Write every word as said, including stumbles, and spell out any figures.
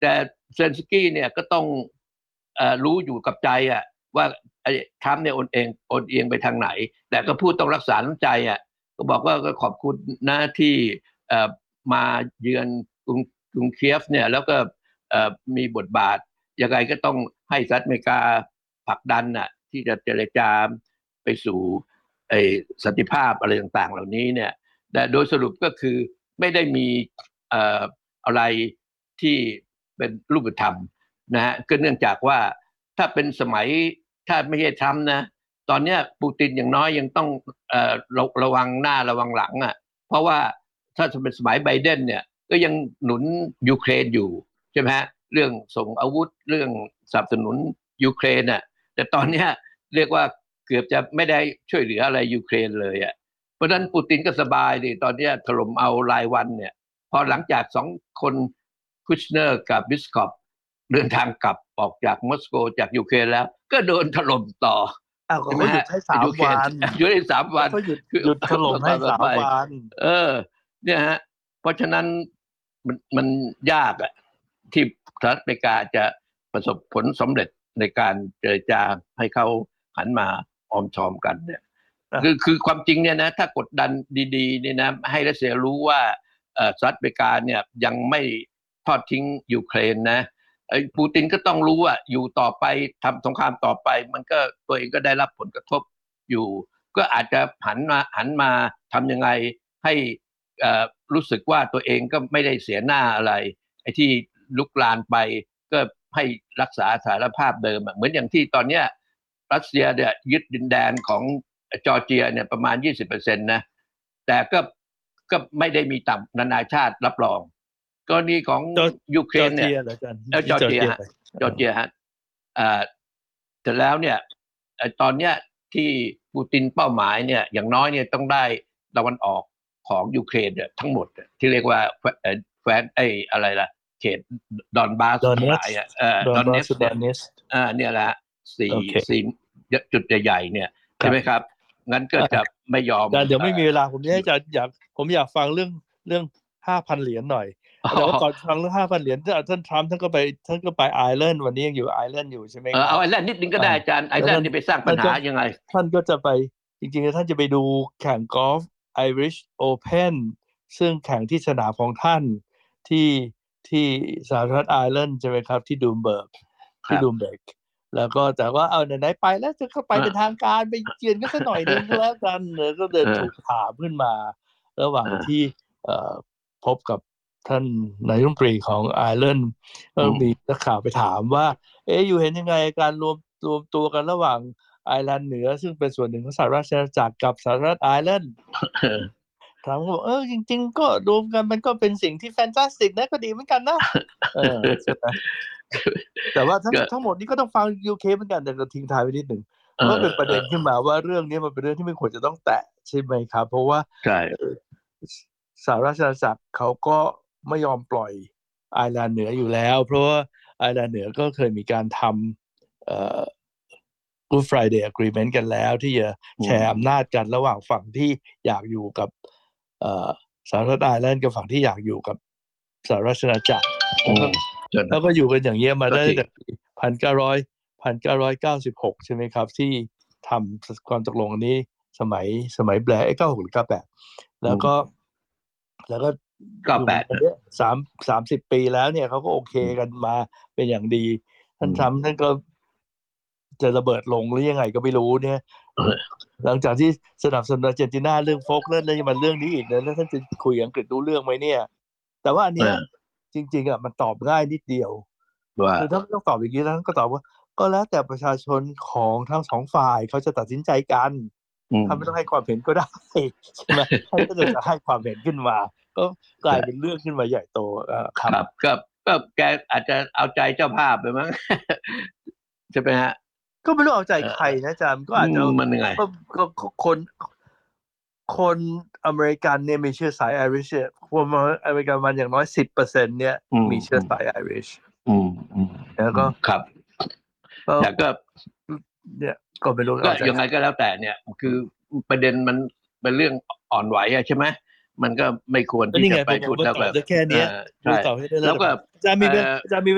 แต่เซเลนสกี้เนี่ยก็ต้องเอ่อรู้อยู่กับใจอ่ะว่าไอ้ทรัมป์เนี่ยโอนเองโอนเอียงไปทางไหนแต่ก็พูดต้องรักษาน้ำใจอ่ะก็บอกว่าก็ขอบคุณนะที่เอ่อมาเยือนกรุงกรุงเคียฟเนี่ยแล้วก็เอ่อมีบทบาทยังไงก็ต้องให้สหรัฐอเมริกาผลักดันน่ะที่จะเจรจาไปสู่ไอ้สันติภาพอะไรต่างๆเหล่านี้เนี่ยแต่โดยสรุปก็คือไม่ได้มีเอ่ออะไรที่เป็นรูปธรรมนะฮะก็เนื่องจากว่าถ้าเป็นสมัยถ้าไม่ใช่ทรัมป์นะตอนเนี้ยปูตินอย่างน้อยยังต้องเอ่อระระวังหน้าระวังหลังอ่ะเพราะว่าถ้าจะเป็นสมัยไบเดนเนี่ยก็ยังหนุนยูเครนอยู่ใช่ไหมฮะเรื่องส่งอาวุธเรื่องสนับสนุนยูเครนอ่ะแต่ตอนเนี้ยเรียกว่าเกือบจะไม่ได้ช่วยเหลืออะไรยูเครนเลยอ่ะเพราะฉะนั้นปูตินก็สบายดิตอนเนี้ยถล่มเอารายวันเนี่ยพอหลังจากสองคนคุชเนอร์กับบิสคอปเดินทางกลับออกจากมอสโกจากยูเครนแล้วก็โดนถล่มต่ออ้าวก็ใช่ไหมเขาหยุดฮะให้สามยูเครนวันหยุดได้สามวันเขาหยุดคือหยุดถล่มให้สามไปวันเออเนี่ยฮะเพราะฉะนั้นมันมันยากอะที่สหรัฐอเมริกาจะประสบผลสำเร็จในการเจรจาให้เขาหันมาออมชอมกันเนี่ยคือคือความจริงเนี่ยนะถ้ากดดันดีๆเนี่ยนะให้รัสเซียรู้ว่าเอ่อสหรัฐอเมริกาเนี่ยยังไม่ทอดทิ้งยูเครนนะไอ้ปูตินก็ต้องรู้ว่าอยู่ต่อไปทำสงครามต่อไปมันก็ตัวเองก็ได้รับผลกระทบอยู่ก็อาจจะหันมาหันมาทำยังไงให้เอ่อรู้สึกว่าตัวเองก็ไม่ได้เสียหน้าอะไรไอ้ที่ลุกลามไปก็ให้รักษาสถานภาพเดิมเหมือนอย่างที่ตอนเนี้ยรัสเซียเนี่ยยึดดินแดนของจอร์เจียเนี่ยประมาณยี่สิบเปอร์เซ็นต์นะแต่ก็ก็ไม่ได้มีต่ำนานาชาติรับรองกรณีของยูเครจอนเนี่ยร์เจียเหรออาจารย์เออจอร์จอร์เจียเจียฮะจอร์เจียฮะอ่าเสร็จแล้วเนี่ยตอนเนี้ยที่ปูตินเป้าหมายเนี่ยอย่างน้อยเนี่ยต้องได้ตะวันออกของยูเครนเนี่ยทั้งหมดที่เรียกว่าแฟนไอ้อะไรล่ะเขตดอนบาสทั้งหลายอ่ะเออดอนเนสเนี่ยอ่าเนี่ยแหละสี่สี่จุดใหญ่ๆเนี่ยใช่ไหมครับงั้นก็จะไม่ยอมเดี๋ยวไม่มีเวลาผมจะอยากผมอยากฟังเรื่องเรื่องห้าพันเหรียญหน่อยแต่ว่าก่อนฟังเรื่องห้าพันเหรียญท่านทรัมป์ท่านก็ไปท่านก็ไปไอร์แลนด์วันนี้ยังอยู่ไอร์แลนด์อยู่ใช่ไหมครับเอาไอร์แลนด์นิดนึงก็ได้อาจารย์ไอร์แลนด์นี่ไปสร้างปัญหายังไงท่านก็จะไปจริงๆท่านจะไปดูแข่งกอล์ฟ Irish Open ซึ่งแข่งที่สนามของท่านที่ที่สหรัฐไอร์แลนด์ใช่ไหมครับที่ดูมเบิร์กที่ดูมเบิร์กแล้วก็แต่ว่าเอาไหนๆไปแล้วจะเข้าไปเป็นทางการไปเยือนก็สักหน่อยนึงก็แล้วกันเลยก็เดินถูกถามขึ้นมาระหว่างที่พบกับท่านนายกรัฐมนตรีของไอร์แลนด์ก็มีนักข่าวไปถามว่าเอ๊ะอยู่เห็นยังไงการรวมรวมตัวกันระหว่างไอร์แลนด์เหนือซึ่งเป็นส่วนหนึ่งของสหราชอาณาจักรกับสหรัฐไอร์แลนด์ถามว่าเออจริงๆก็รวมกันมันก็เป็นสิ่งที่แฟนตาสติกนะก็ดีเหมือนกันนะเออใช่ไหมแต่ว่าทั้งทั้งหมดนี้ก็ต้องฟัง ยู เค เหมือนกันแต่ก็ทิ้งท้ายไว้นิดหนึ่งก็เป็นประเด็นขึ้นมาว่าเรื่องนี้มันเป็นเรื่องที่ไม่ควรจะต้องแตะใช่ไหมครับเพราะว่าสหราชอาณาจักรเขาก็ไม่ยอมปล่อยไอร์แลนด์เหนืออยู่แล้วเพราะว่าไอร์แลนด์เหนือก็เคยมีการทำเอ่อ Good Friday Agreement กันแล้วที่จะแชร์อำนาจกันระหว่างฝั่งที่อยากอยู่กับสหรัฐไอร์แลนด์กับฝั่งที่อยากอยู่กับสหราชอาณาจักรแล้วก็อยู่กันอย่างเงี้ยมาได้ตั้งแต่ปีพันเก้าร้อยพันเก้าร้อยเก้าสิบหกใช่ไหมครับที่ทำความตกลงอันนี้สมัยสมัยแบร์เก้าหกหรือเก้าแปดแล้วก็แล้วก็อยู่กันเนี้ยสามสามสิบปีแล้วเนี่ยเขาก็โอเคกันมาเป็นอย่างดีท่านทรัมป์ท่านก็จะระเบิดลงหรือยังไงก็ไม่รู้เนี่ยหลังจากที่สนับสนุนอาร์เจนตินาเรื่องโฟกเล่นแล้วยังมาเรื่องนี้อีกนะแล้วท่านจะคุยอังกฤษรู้เรื่องไหมเนี่ยแต่ว่าอันเนี้ยจริงๆอ่ะมันตอบง่ายนิดเดียวคือถ้าไม่ต้องตอบอย่างนี้ท่านก็ตอบว่าก็แล้วแต่ประชาชนของทั้งสองฝ่ายเขาจะตัดสินใจกันถ้าไม่ต้องให้ความเห็นก็ได้ใช่ไหมท่านก็จะให้ความเห็นขึ้นมาก็กลายเป็นเรื่องขึ้นมาใหญ่โตครับก็ก็แกอาจจะเอาใจเจ้าภาพไปมั้งใช่ไหมฮะก็ไม่รู้เอาใจใครนะอาจารย์ก็อาจจะมันยังไงก็คนคนอเมริกันเนี่ยมีเชื้อสายไอริชคนอเมริกันมันอย่างน้อยสิบเปอร์เซ็นต์เนี่ยมีเชื้อสายไอริชแล้วก็ครับแต่ก็เนี่ยก็ไม่รู้ก็ยังไงก็แล้วแต่เนี่ยคือประเด็นมันเป็นเรื่องอ่อนไหวใช่ไหมมันก็ไม่ควรที่จะไปพูดแล้วแบบแค่นี้ใช่ต่อให้ได้แล้วก็อาจารย์มีอาจารย์มี